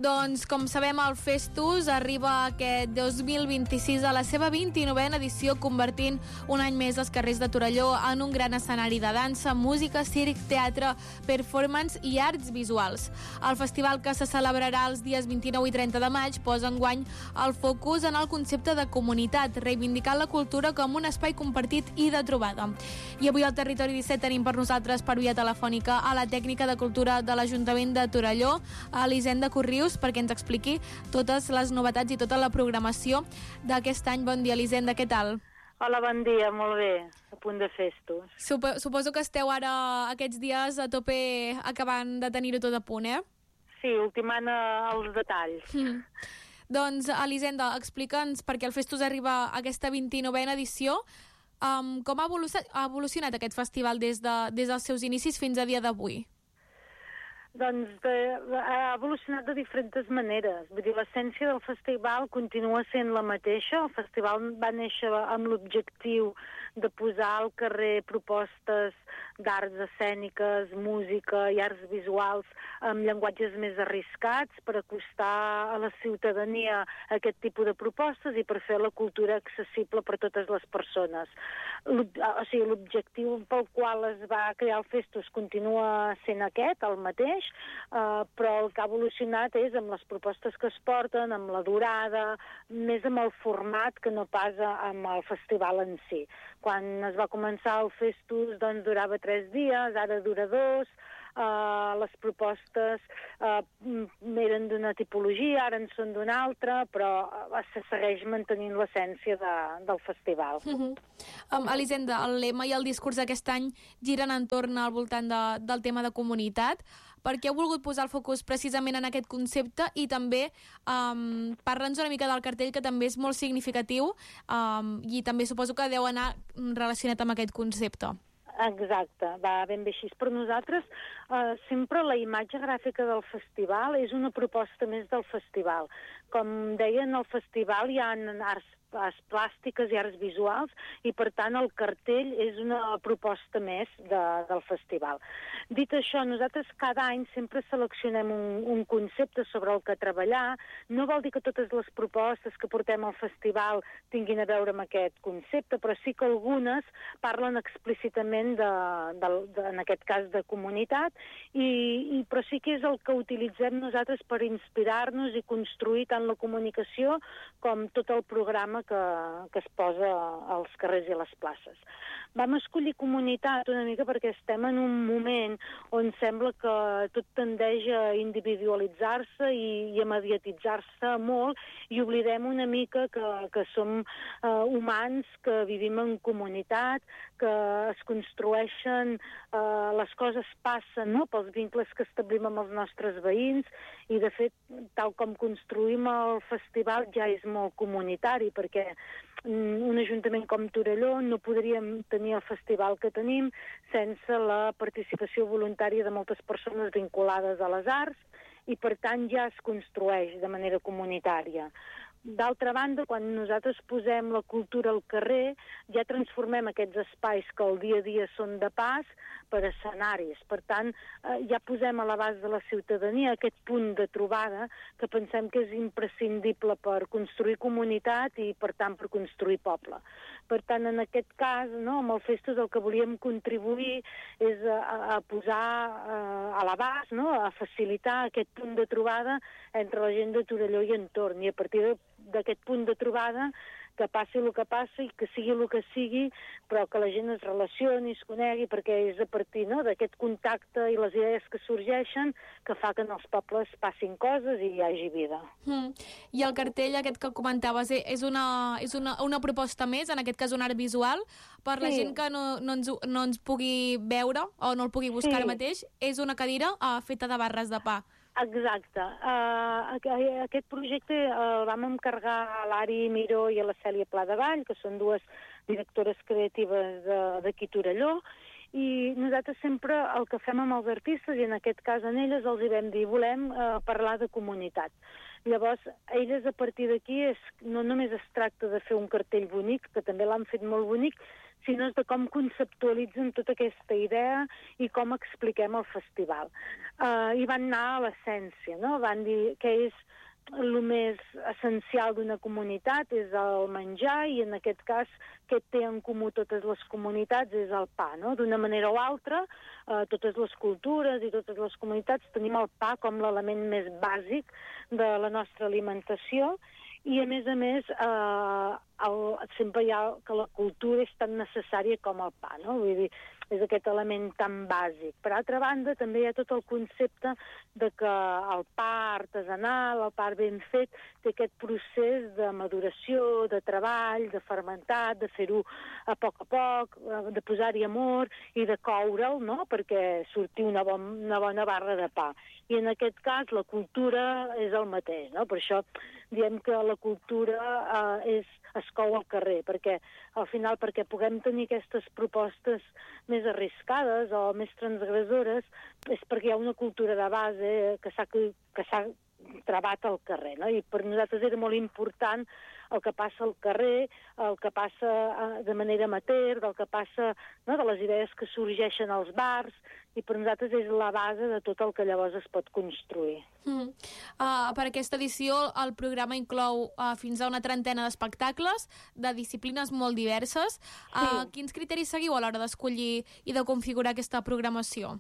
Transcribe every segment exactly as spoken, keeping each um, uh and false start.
Doncs, com sabem, el Festus arriba aquest dos mil vint-i-sis a la seva vint-i-novena edició, convertint un any més els carrers de Torelló en un gran escenari de dansa, música, circ, teatre, performance i arts visuals. El festival, que se celebrarà els dies vint-i-nou i trenta de maig, posa enguany el focus en el concepte de comunitat, reivindicant la cultura com un espai compartit i de trobada. I avui al Territori disset tenim per nosaltres per via telefònica a la tècnica de cultura de l'Ajuntament de Torelló, a l'Hisenda Corrius, perquè ens expliqui totes les novetats i tota la programació d'aquest any. Bon dia, Elisenda, què tal? Hola, bon dia, molt bé, a punt de festos. Supo, suposo que esteu ara aquests dies a tope acabant de tenir-ho tot a punt, eh? Sí, ultimant els detalls. Mm. Doncs, Elisenda, explica'ns, perquè el Festus arriba a aquesta vint-i-novena edició, um, com ha evolucionat, ha evolucionat aquest festival des, de, des dels seus inicis fins a dia d'avui? Doncs de, ha evolucionat de diferents maneres. Vull dir, l'essència del festival continua sent la mateixa. El festival va néixer amb l'objectiu de posar al carrer propostes d'arts escèniques, música i arts visuals amb llenguatges més arriscats per acostar a la ciutadania aquest tipus de propostes i per fer la cultura accessible per totes les persones. O sigui, l'objectiu pel qual es va crear el Festus continua sent aquest, el mateix, Uh, però el que ha evolucionat és amb les propostes que es porten, amb la durada, més amb el format que no pas amb el festival en si. Quan es va començar el Festus, doncs durava tres dies, ara dura dos. Uh, les propostes uh, eren d'una tipologia, ara en són d'una altra, però uh, se segueix mantenint l'essència de, del festival. Uh-huh. um, Elisenda, el lema i el discurs d'aquest any giren entorn al voltant de, del tema de comunitat. Per què heu volgut posar el focus precisament en aquest concepte i també um, parla'ns una mica del cartell, que també és molt significatiu, um, i també suposo que deu anar relacionat amb aquest concepte. Exacte, va ben bé així. Per nosaltres, eh, sempre la imatge gràfica del festival és una proposta més del festival. Com deien, al festival hi ha arts arts plàstiques i arts visuals i, per tant, el cartell és una proposta més de, del festival. Dit això, nosaltres cada any sempre seleccionem un, un concepte sobre el que treballar. No vol dir que totes les propostes que portem al festival tinguin a veure amb aquest concepte, però sí que algunes parlen explícitament, de, de, de, en aquest cas, de comunitat, i, i, però sí que és el que utilitzem nosaltres per inspirar-nos i construir tant la comunicació com tot el programa que, que es posa als carrers i a les places. Vam escollir comunitat una mica perquè estem en un moment on sembla que tot tendeix a individualitzar-se i, i a mediatitzar-se molt, i oblidem una mica que, que som uh, humans, que vivim en comunitat, que es construeixen, uh, les coses passen, no?, pels vincles que establim amb els nostres veïns, i de fet, tal com construïm el festival ja és molt comunitari, perquè un ajuntament com Torelló no podríem tenir el festival que tenim sense la participació voluntària de moltes persones vinculades a les arts, i per tant ja es construeix de manera comunitària. D'altra banda, quan nosaltres posem la cultura al carrer, ja transformem aquests espais que al dia a dia són de pas per escenaris. Per tant, eh, ja posem a l'abast de la ciutadania aquest punt de trobada que pensem que és imprescindible per construir comunitat i, per tant, per construir poble. Per tant, en aquest cas, no, amb el Festus el que volíem contribuir és a, a posar eh, a l'abast, no, a facilitar aquest punt de trobada entre la gent de Torelló i entorn, i a partir de d'aquest punt de trobada, que passi el que passi, que sigui el que sigui, però que la gent es relacioni, es conegui, perquè és a partir, no, d'aquest contacte i les idees que sorgeixen que fa que en els pobles passin coses i hi hagi vida. Mm. I el cartell aquest que comentaves és una, és una, una proposta més, en aquest cas un art visual, per la sí. gent que no, no, ens, no ens pugui veure o no el pugui buscar sí. ara mateix, és una cadira uh, feta de barres de pa. Exacte. Uh, aquest projecte el vam encarregar a l'Ari Miró i a la Cèlia Pladevall, que són dues directores creatives d'aquí Torelló, i nosaltres sempre el que fem amb els artistes, i en aquest cas en elles, els hi vam dir, volem uh, parlar de comunitat. Llavors, elles a partir d'aquí és, no només es tracta de fer un cartell bonic, que també l'han fet molt bonic, sinó de com conceptualitzen tota aquesta idea i com expliquem el festival. Uh, I van anar a l'essència, no? Van dir que és el més essencial d'una comunitat és el menjar, i en aquest cas què té en comú totes les comunitats és el pa, no? D'una manera o altra, eh, totes les cultures i totes les comunitats tenim el pa com l'element més bàsic de la nostra alimentació, i a més a més eh, el, sempre hi ha que la cultura és tan necessària com el pa, no? Vull dir, és aquest element tan bàsic. Per altra banda, també hi ha tot el concepte de que el pa artesanal, el pa ben fet, té aquest procés de maduració, de treball, de fermentat, de fer-ho a poc a poc, de posar-hi amor i de coure'l, no?, perquè surti una, bon, una bona barra de pa. I en aquest cas la cultura és el mateix, no? Per això diem que la cultura eh, és, es cou al carrer, perquè al final, perquè puguem tenir aquestes propostes més arriscades o més transgressores, és perquè hi ha una cultura de base que s'ha que s'ha trebat al carrer, no? I per nosaltres era molt important el que passa al carrer, el que passa de manera amateur, del que passa, no?, de les idees que sorgeixen als bars, i per nosaltres és la base de tot el que llavors es pot construir. Mm. Uh, per aquesta edició el programa inclou uh, fins a una trentena d'espectacles de disciplines molt diverses. Uh, sí. Quins criteris seguiu a l'hora d'escollir i de configurar aquesta programació?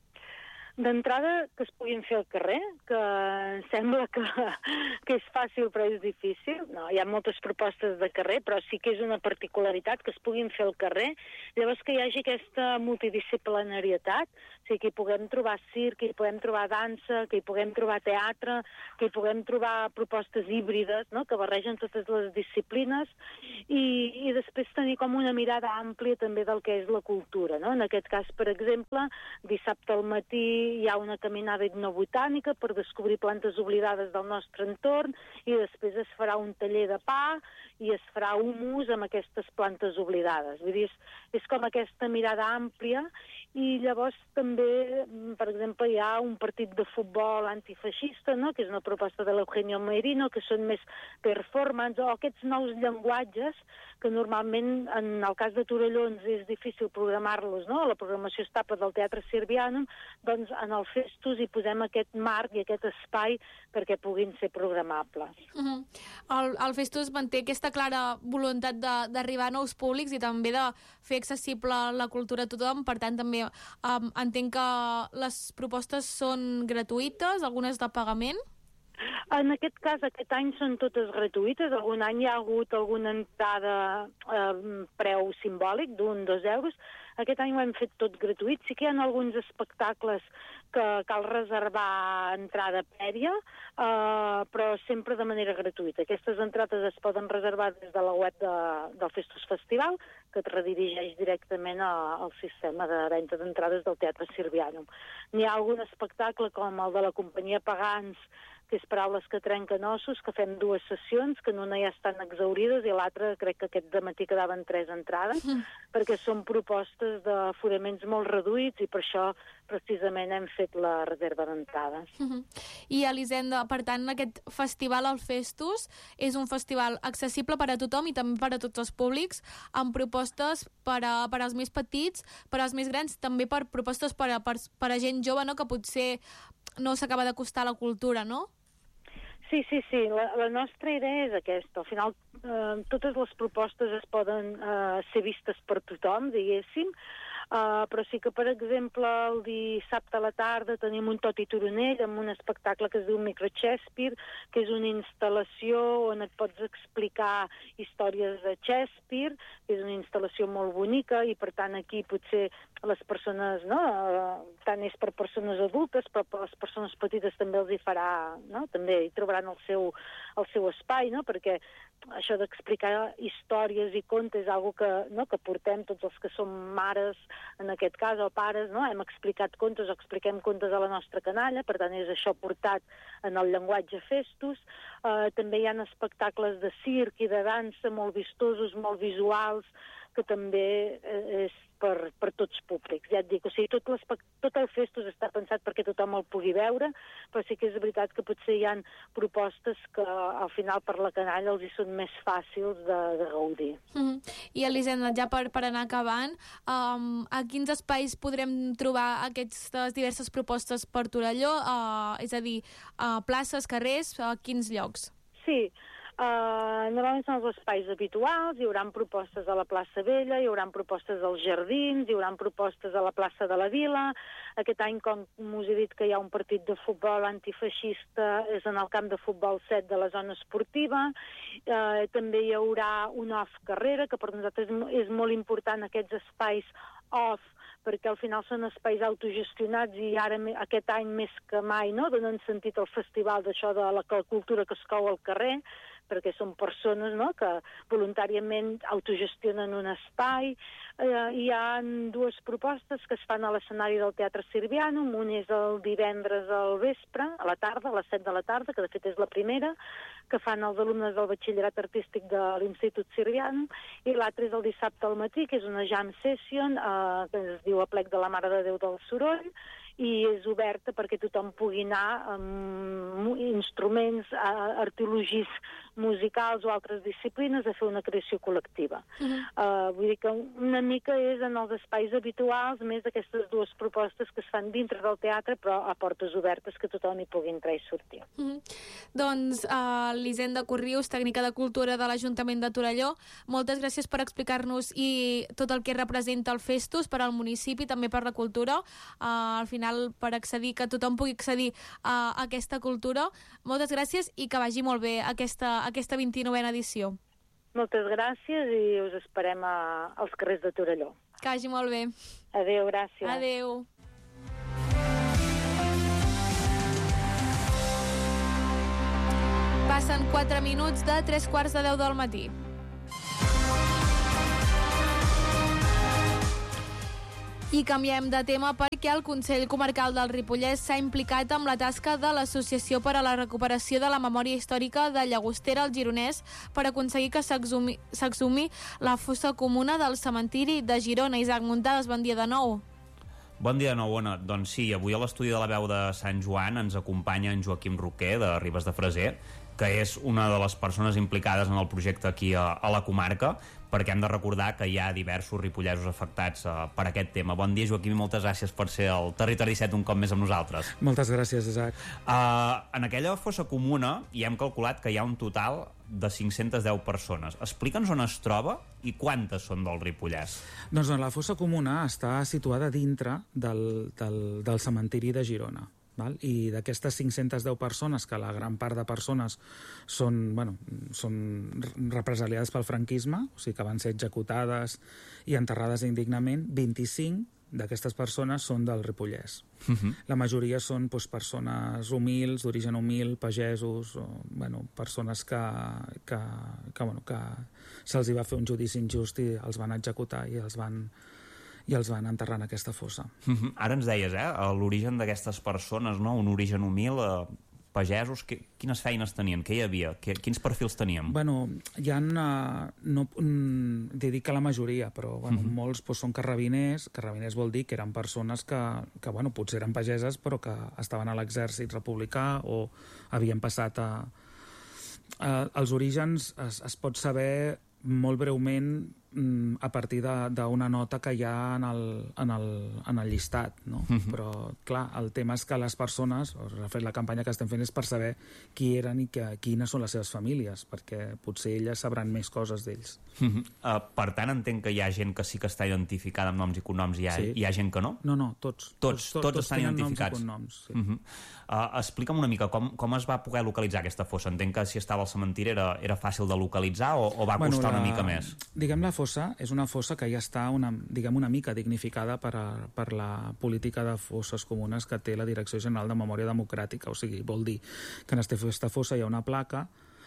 D'entrada, que es puguin fer al carrer, que sembla que, que és fàcil però és difícil. No, hi ha moltes propostes de carrer, però sí que és una particularitat que es puguin fer al carrer. Llavors que hi hagi aquesta multidisciplinarietat, o sigui, que hi puguem trobar circ, que hi puguem trobar dansa, que hi puguem trobar teatre, que hi puguem trobar propostes híbrides, no?, que barregen totes les disciplines, i, i després tenir com una mirada àmplia també del que és la cultura, no? En aquest cas, per exemple, dissabte al matí hi ha una caminada etnobotànica per descobrir plantes oblidades del nostre entorn, i després es farà un taller de pa i es farà humus amb aquestes plantes oblidades. Vull dir, és, és com aquesta mirada àmplia. I llavors també, per exemple, hi ha un partit de futbol antifeixista, no?, que és una proposta de l'Eugenio Merino, que són més performance, o aquests nous llenguatges que normalment, en el cas de Torelló, és difícil programar-los, no?, la programació es tapa del Teatre Sirvianum, doncs en el Festus hi posem aquest marc i aquest espai perquè puguin ser programables. Uh-huh. el, el Festus manté aquesta clara voluntat d'arribar a nous públics i també de fer accessible la cultura a tothom, per tant també um, entenc que les propostes són gratuïtes, algunes de pagament? En aquest cas, aquest any són totes gratuïtes. Algun any hi ha hagut alguna entrada eh, preu simbòlic d'un, dos euros. Aquest any ho hem fet tot gratuït. Sí que hi ha alguns espectacles que cal reservar entrada prèvia, eh, però sempre de manera gratuïta. Aquestes entrades es poden reservar des de la web de, del Festus Festival, que et redirigeix directament a, al sistema de venda d'entrades del Teatre Sirvianum. N'hi ha algun espectacle com el de la companyia Pagans, que és Paraules que trenquen ossos, que fem dues sessions, que en una ja estan exaurides i l'altra crec que aquest dematí quedaven tres entrades, mm. perquè són propostes d'aforaments molt reduïts i per això precisament hem fet la reserva d'entrades. Mm-hmm. I Elisenda, per tant, aquest festival, el Festus, és un festival accessible per a tothom i també per a tots els públics, amb propostes per a, per als més petits, per als més grans, també per propostes per a, per, per a gent jove, no?, que potser no s'acaba d'acostar a la cultura, no? Sí, sí, sí. La, la nostra idea és aquesta. Al final, eh, totes les propostes es poden eh, ser vistes per tothom, diguéssim, Uh, però sí que, per exemple, el dissabte a la tarda tenim un Tot i Turonell amb un espectacle que es diu Micro Shakespeare, que és una instal·lació on et pots explicar històries de Shakespeare, és una instal·lació molt bonica i, per tant, aquí potser les persones, no?, uh, tant és per persones adultes, però per les persones petites també els hi farà, no?, també hi trobaran el seu, el seu espai, no?, perquè això d'explicar històries i contes és algo que, no, que portem tots els que som mares, en aquest cas, o pares, no? Hem explicat contes o expliquem contes a la nostra canalla, per tant és això portat en el llenguatge Festus. Uh, també hi ha espectacles de circ i de dansa molt vistosos, molt visuals, que també és per, per tots públics. Ja et dic, o sigui, tot, tot el Festus està pensat perquè tothom el pugui veure, però sí que és veritat que potser hi ha propostes que al final per la canalla els hi són més fàcils de, de gaudir. Mm-hmm. I Elisenda, ja per, per anar acabant, um, a quins espais podrem trobar aquestes diverses propostes per Torelló? Uh, és a dir, uh, places, carrers, a uh, quins llocs? Sí, Uh, normalment són els espais habituals, hi haurà propostes a la plaça Vella, hi haurà propostes als jardins, hi haurà propostes a la plaça de la Vila. Aquest any, com us he dit que hi ha un partit de futbol antifeixista, és en el camp de futbol set de la zona esportiva. Uh, també hi haurà una off-carrera, que per nosaltres és molt important, aquests espais off, perquè al final són espais autogestionats i ara aquest any més que mai, no?, donen sentit al festival d'això de la cultura que es cou al carrer, perquè són persones, no?, que voluntàriament autogestionen un espai. Eh, hi ha dues propostes que es fan a l'escenari del Teatre Sirvianum. Un és el divendres al vespre, a la tarda, a les set de la tarda, que de fet és la primera, que fan els alumnes del batxillerat artístic de l'Institut Sirvianum, i l'altre és el dissabte al matí, que és una jam session, eh, que es diu Aplec de la Mare de Déu del Soroll, i és oberta perquè tothom pugui anar amb instruments, arqueologis musicals o altres disciplines a fer una creació col·lectiva. Uh-huh. Uh, vull dir que una mica és en els espais habituals, més d'aquestes dues propostes que es fan dintre del teatre, però a portes obertes que tothom hi pugui entrar i sortir. Uh-huh. Doncs uh, Elisenda Corrius, tècnica de cultura de l'Ajuntament de Torelló, moltes gràcies per explicar-nos i tot el que representa el Festus per al municipi, també per la cultura, uh, al final per accedir, que tothom pugui accedir a aquesta cultura. Moltes gràcies i que vagi molt bé aquesta, aquesta vint-i-novena edició. Moltes gràcies i us esperem a, als carrers de Torelló. Que vagi molt bé. Adéu, gràcies. Adéu. Passen quatre minuts de tres quarts de deu del matí. I canviem de tema perquè el Consell Comarcal del Ripollès s'ha implicat amb la tasca de l'Associació per a la Recuperació de la Memòria Històrica de Llagostera al Gironès per aconseguir que s'exhumi, s'exhumi la fossa comuna del cementiri de Girona. Isaac Muntades, bon dia de nou. Bon dia de nou, Ona. Doncs sí, avui a l'estudi de la veu de Sant Joan ens acompanya en Joaquim Roquer, de Ribes de Freser, que és una de les persones implicades en el projecte aquí a, a la comarca, perquè hem de recordar que hi ha diversos ripollesos afectats uh, per aquest tema. Bon dia, Joaquim, i moltes gràcies per ser al Territori disset un cop més amb nosaltres. Moltes gràcies, Isaac. Uh, en aquella fossa comuna hi hem calculat que hi ha un total de cinc-centes deu persones. Explica'ns on es troba i quantes són del Ripollès. Doncs la fossa comuna està situada dintre del, del, del cementiri de Girona. Val? I d'aquestes cinc-centes deu persones, que la gran part de persones són, bueno, són represaliades pel franquisme, o sigui que van ser executades i enterrades indignament, vint-i-cinc d'aquestes persones són del Ripollès. Uh-huh. La majoria són doncs, persones humils, d'origen humil, pagesos, o, bueno, persones que, que, que, bueno, que se'ls va fer un judici injust i els van executar i els van... i els van enterrar en aquesta fossa. Uh-huh. Ara ens deies, eh, l'origen d'aquestes persones, no? Un origen humil, eh, pagesos, que, quines feines tenien? Què hi havia? Que, quins perfils teníem? Bueno, hi ha, uh, no, um, dic que la majoria, però bueno, uh-huh. molts pues, són carrabiners. Carrabiners vol dir que eren persones que, que bueno, potser eren pageses, però que estaven a l'exèrcit republicà o havien passat a... Uh, els orígens es, es pot saber molt breument a partir d'una nota que hi ha en el, en el, en el llistat, no? Uh-huh. Però, clar, el tema és que les persones, o de fet la campanya que estem fent és per saber qui eren i que, quines són les seves famílies, perquè potser elles sabran més coses d'ells. Uh-huh. Uh, per tant, entenc que hi ha gent que sí que està identificada amb noms i cognoms i hi ha, sí. hi ha gent que no? No, no, tots. Tots, tots, tots, tots estan identificats. Noms i cognoms, sí. Uh-huh. uh, explica'm una mica com, com es va poder localitzar aquesta fossa. Entenc que si estava al cementiri era, era fàcil de localitzar o, o va bueno, costar la, una mica més? Diguem, la fossa és una fossa que ja està una, diguem, una mica dignificada per, a, per la política de fosses comunes que té la Direcció General de Memòria Democràtica. O sigui, vol dir que en aquesta fossa hi ha una placa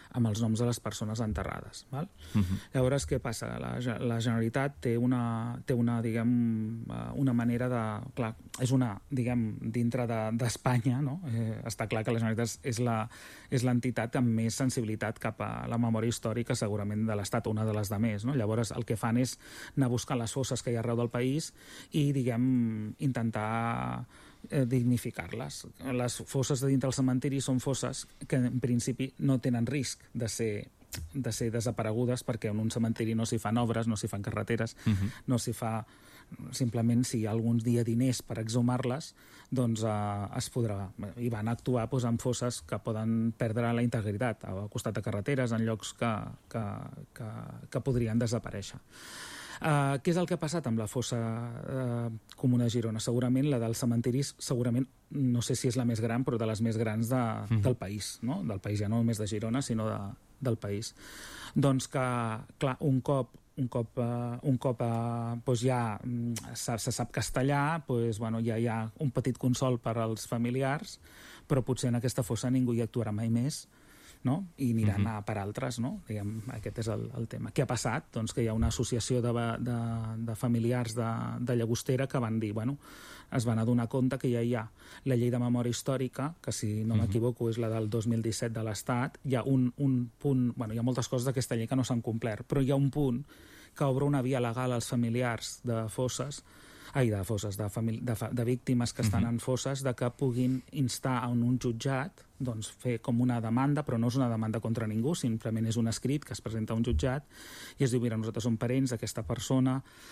amb els noms de les persones enterrades. Val? Uh-huh. Llavors, què passa? La, la Generalitat té una, té una, diguem, una manera de... Clar, és una, diguem, dintre d'Espanya, no? Eh, està clar que la Generalitat és la és l'entitat amb més sensibilitat cap a la memòria històrica, segurament, de l'Estat, una de les de més, no? Llavors, el que fan és anar buscant les fosses que hi ha arreu del país i, diguem, intentar eh, dignificar-les. Les fosses de dintre del cementiri són fosses que, en principi, no tenen risc de ser de ser desaparegudes, perquè en un cementiri no s'hi fan obres, no s'hi fan carreteres, uh-huh. no s'hi fa... Simplement, si hi ha algun dia diners per exhumar-les, doncs eh, es podrà... I van actuar doncs, en fosses que poden perdre la integritat, al costat de carreteres, en llocs que, que, que, que podrien desaparèixer. Uh, què és el que ha passat amb la fossa uh, comuna de Girona? Segurament la dels cementiris, segurament, no sé si és la més gran, però de les més grans de, mm. del país, no? Del país, ja no només de Girona, sinó de, del país. Doncs que, clar, un cop un cop, uh, un cop uh, doncs ja se, se sap castellà, doncs, bueno, ja hi ha un petit consol per als familiars, però potser en aquesta fossa ningú hi actuarà mai més, no? I aniran uh-huh. a per altres, no? Diguem, aquest és el, el tema. Què ha passat? Doncs que hi ha una associació de, de, de familiars de, de Llagostera que van dir, bueno, es van adonar compte que ja hi ha la llei de memòria històrica, que si no uh-huh. m'equivoco és la del dos mil disset de l'Estat, hi ha un, un punt, bueno, hi ha moltes coses d'aquesta llei que no s'han complert, però hi ha un punt que obre una via legal als familiars de fosses, ai, de fosses, de, famili- de, fa- de víctimes que estan uh-huh. en fosses, de que puguin instar a un, un jutjat, doncs fer com una demanda, però no és una demanda contra ningú, simplement és un escrit que es presenta a un jutjat i es diu, mira, nosaltres som parents d'aquesta persona,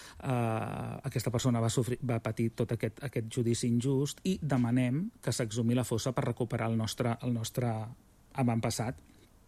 eh, aquesta persona va, sofrir, va patir tot aquest, aquest judici injust i demanem que s'exhumi la fossa per recuperar el nostre, el nostre avantpassat.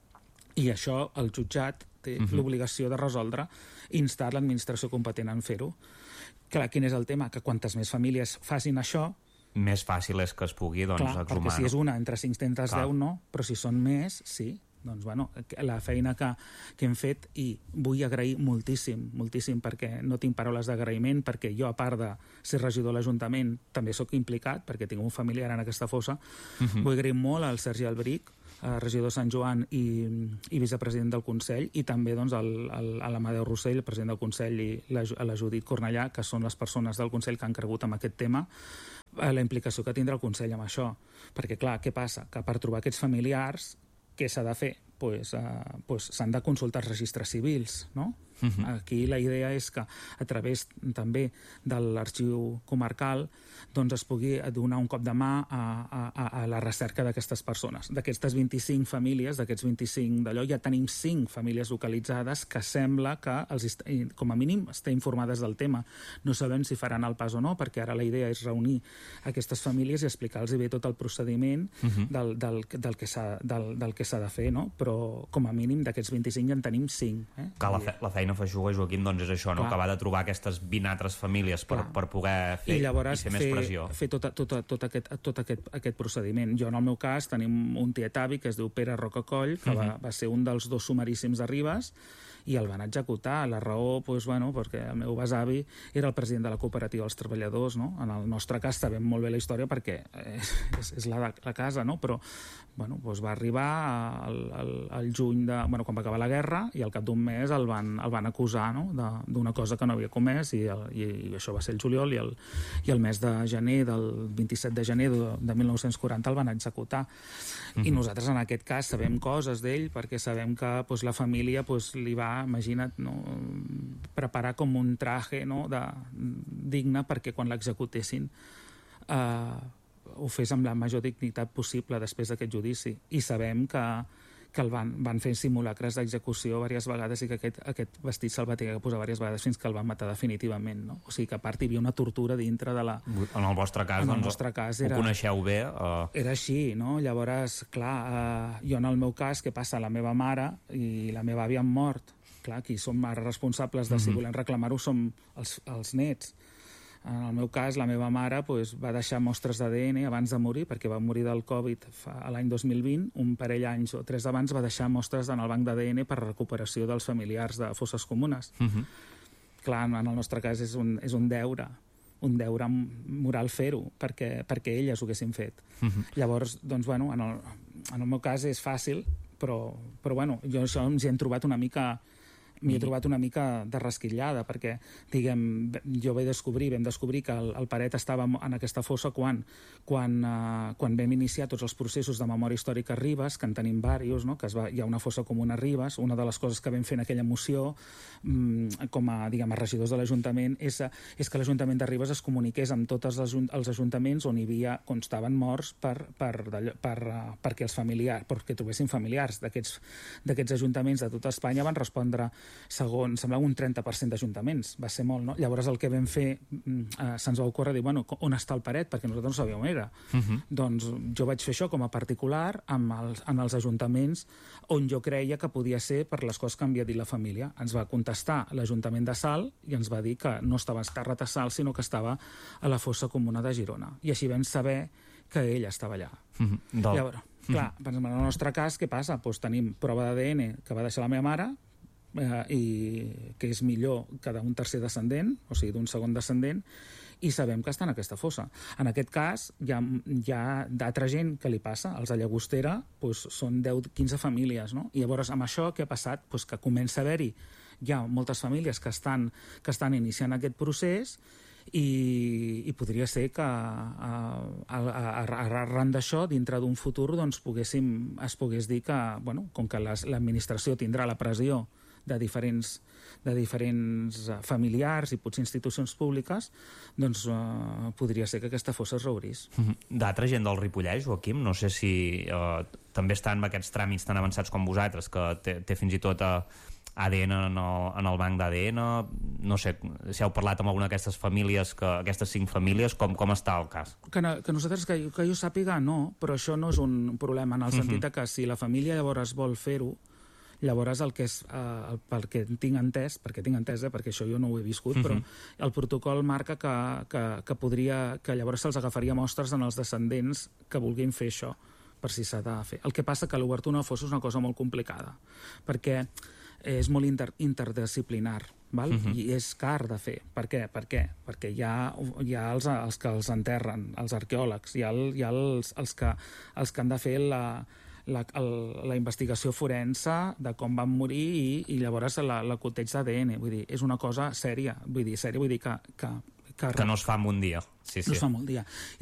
I això el jutjat té uh-huh. l'obligació de resoldre i instar l'administració competent en fer-ho. Clar, quin és el tema? Que quantes més famílies facin això... Més fàcil és que es pugui, doncs, clar, exhumar. Perquè si és una entre cinc-centes deu, no, però si són més, sí. Doncs, bueno, la feina que, que hem fet, i vull agrair moltíssim, moltíssim, perquè no tinc paraules d'agraïment, perquè jo, a part de ser regidor de l'Ajuntament, també sóc implicat, perquè tinc un familiar en aquesta fossa. Uh-huh. Vull agrair molt al Sergi Albric, regidor de Sant Joan i, i vicepresident del Consell, i també doncs, el, el, a l'Amadeu Rossell, el president del Consell, i la, la Judit Cornellà, que són les persones del Consell que han cregut amb aquest tema, la implicació que tindrà el Consell amb això. Perquè, clar, què passa? Que per trobar aquests familiars, què s'ha de fer? Pues, uh, pues s'han de consultar els registres civils, no? Uh-huh. Aquí la idea és que a través també de l'arxiu comarcal doncs es pugui donar un cop de mà a, a, a la recerca d'aquestes persones. D'aquestes vint-i-cinc famílies, d'aquests vint-i-cinc d'allò, ja tenim cinc famílies localitzades que sembla que, els, com a mínim, estan informades del tema. No sabem si faran el pas o no, perquè ara la idea és reunir aquestes famílies i explicar-los bé tot el procediment uh-huh. del, del, del que s'ha del, del que s'ha de fer, no? Però com a mínim d'aquests vint-i-cinc ja en tenim cinc. Eh? Que la, fe, la feina feixuga, Joaquim, doncs és això, no? Acabar de trobar aquestes vint altres famílies per, per poder fer i, llavors, i fer més fer, pressió. Fer tot, tot, tot, aquest, tot aquest, aquest procediment. Jo, en el meu cas, tenim un tietavi que es diu Pere Rocacoll, que uh-huh. va, va ser un dels dos sumaríssims de Ribes, i el van executar. La raó, doncs, bueno, perquè el meu besavi era el president de la cooperativa dels treballadors, no? En el nostre cas sabem molt bé la història perquè és, és, és la, la casa, no? Però bueno, doncs va arribar al, al, al juny, de, bueno, quan va acabar la guerra, i al cap d'un mes el van, el van acusar, no? D'una cosa que no havia comès, i, el, i, i això va ser el juliol, i el, i el mes de gener, del vint-i-set de gener de, de mil nou-cents quaranta el van executar. Mm-hmm. I nosaltres en aquest cas sabem coses d'ell perquè sabem que doncs, la família doncs, li va, imagina't, no, preparar com un traje, no, de, digne perquè quan l'executessin eh, ho fes amb la major dignitat possible després d'aquest judici. I sabem que, que el van, van fer simulacres d'execució diverses vegades i que aquest, aquest vestit se'l va tenir que posar diverses vegades fins que el van matar definitivament, no? O sigui que a part hi havia una tortura dintre de la... En el vostre cas, en el doncs, nostre cas era, ho coneixeu bé. Uh... Era així, no? Llavors, clar, uh, jo en el meu cas, què passa? La meva mare i la meva àvia han mort. Clar, qui som ara responsables de uh-huh. si volem reclamar-ho som els, els nets. En el meu cas, la meva mare pues, va deixar mostres d'A D N abans de morir, perquè va morir del Covid l'any dos mil vint, un parell d'anys o tres abans va deixar mostres en el banc d'A D N per recuperació dels familiars de fosses comunes. Uh-huh. Clar, en el nostre cas és un, és un deure, un deure moral fer-ho, perquè, perquè elles ho haguessin fet. Uh-huh. Llavors, doncs, bueno, en el, en el meu cas és fàcil, però, però bueno, jo això ens hi hem trobat una mica m'hi he trobat una mica de rasquillada, perquè, diguem, jo vaig descobrir, vam descobrir que el, el Peret estava en aquesta fossa quan, quan, uh, quan vam iniciar tots els processos de memòria històrica a Ribes, que en tenim diversos, no? Que es va, hi ha una fossa comuna a Ribes. Una de les coses que vam fer en aquella moció, um, com a, diguem, a regidors de l'Ajuntament, és, és que l'Ajuntament de Ribes es comuniqués amb tots els, els ajuntaments on hi havia, on estaven morts per, per, per, per, uh, perquè els familiars, perquè trobessin familiars d'aquests d'aquests ajuntaments de tota Espanya. Van respondre segons, semblava un trenta per cent d'ajuntaments, va ser molt, no? Llavors el que vam fer, eh, se'ns va ocórrer dir, bueno, on està el Peret? Perquè nosaltres no sabíem on era. Uh -huh. Doncs jo vaig fer això com a particular amb els, en els ajuntaments on jo creia que podia ser per les coses que havia dit la família. Ens va contestar l'Ajuntament de Salt i ens va dir que no estava enterrat a Salt, sinó que estava a la fossa comuna de Girona. I així vam saber que ell estava allà. Uh -huh. Del... Llavors, clar, uh -huh. en el nostre cas, què passa? Doncs tenim prova d'A D N que va deixar la meva mare, Eh, i que és millor que d'un tercer descendent, o sigui, d'un segon descendent, i sabem que està en aquesta fossa. En aquest cas, hi ha, hi ha d'altra gent que li passa. Els de Llagostera doncs, són deu quinze famílies, no? I llavors, amb això, què ha passat? Doncs que comença a haver-hi hi ha moltes famílies que estan, que estan iniciant aquest procés i, i podria ser que a, a, a, arran d'això, dintre d'un futur, doncs, poguéssim, es pogués dir que, bueno, com que l'administració tindrà la pressió de diferents, de diferents familiars i potser institucions públiques, doncs uh, podria ser que aquesta fossa es reobrís. Mm-hmm. D'altra gent del Ripollès, Joaquim, no sé si uh, també estan amb aquests tràmits tan avançats com vosaltres, que té, té fins i tot uh, A D N en el, en el banc d'A D N, no sé si heu parlat amb alguna d'aquestes famílies, que, aquestes cinc famílies, com, com està el cas? Que, no, que nosaltres, que, que jo sàpiga, no, però això no és un problema, en el mm-hmm. sentit que si la família llavors vol fer-ho, llavors el que és, eh, pel que tinc entès, perquè tinc entès, eh, perquè això jo no ho he viscut, uh-huh. però el protocol marca que, que, que podria, que llavors se'ls agafaria mostres en els descendents que vulguin fer això, per si s'ha de fer. El que passa que l'obertura d'una fossa és una cosa molt complicada, perquè és molt inter, interdisciplinar, val? Uh-huh. I és car de fer. Per què? Per què? Perquè hi ha, hi ha els, els que els enterren, els arqueòlegs, hi ha, el, hi ha els, els, que, els que han de fer la La, el, la investigació forense de com van morir i, i llavors la, la coteig d'A D N. Vull dir, és una cosa sèria. Vull dir, sèria, vull dir que... Que, que, que no es fa en un dia. Sí, sí. No es fa en un dia.